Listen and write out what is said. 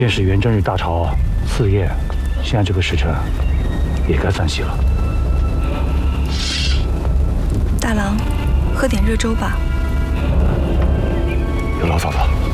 便是元正日大朝赐宴，现在这个时辰也该散席了。 大郎，喝点热粥吧。 有劳嫂子。